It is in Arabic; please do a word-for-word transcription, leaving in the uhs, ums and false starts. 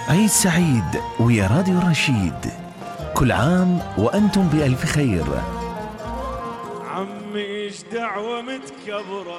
عيد سعيد ويا راديو الرشيد، كل عام وأنتم بألف خير. عمي ايش دعوة متكبرة